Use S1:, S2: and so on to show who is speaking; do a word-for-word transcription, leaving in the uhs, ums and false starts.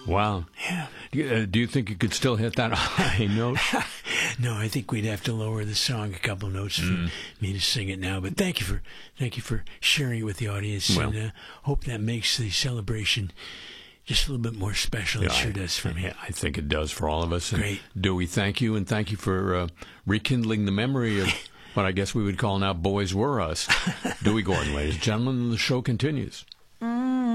S1: Wow.
S2: Yeah.
S1: Do you, uh, do you think you could still hit that high note?
S2: No, I think we'd have to lower the song a couple notes for mm. me to sing it now. But thank you for thank you for sharing it with the audience,
S1: well,
S2: and uh, hope that makes the celebration just a little bit more special.
S1: Yeah,
S2: it sure
S1: I,
S2: does for me.
S1: I think it does for all of us. And
S2: Great.
S1: Dewey, thank you, and thank you for uh, rekindling the memory of what I guess we would call now Boys Were Us. Dewey Gordon, ladies and gentlemen, the show continues.